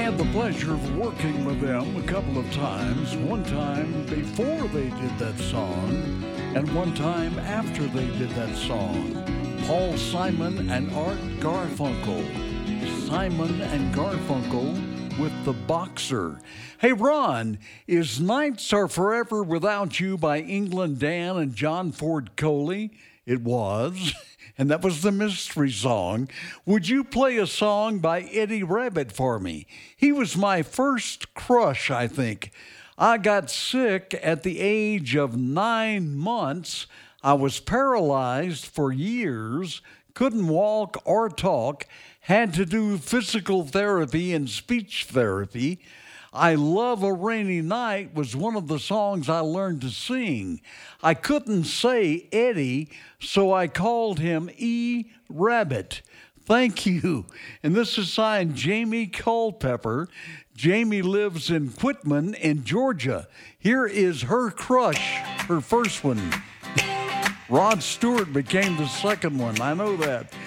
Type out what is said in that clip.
had the pleasure of working with them a couple of times. One time before they did that song, and one time after they did that song. Paul Simon and Art Garfunkel. Simon and Garfunkel with The Boxer. Hey, Ron, is Nights Are Forever Without You by England Dan and John Ford Coley? It was. And that was the mystery song. Would you play a song by Eddie Rabbitt for me? He was my first crush, I think. I got sick at the age of 9 months. I was paralyzed for years, couldn't walk or talk, had to do physical therapy and speech therapy. I Love a Rainy Night was one of the songs I learned to sing. I couldn't say Eddie, so I called him E. Rabbit. Thank you. And this is signed Jamie Culpepper. Jamie lives in Quitman in Georgia. Here is her crush, her first one. Rod Stewart became the second one. I know that.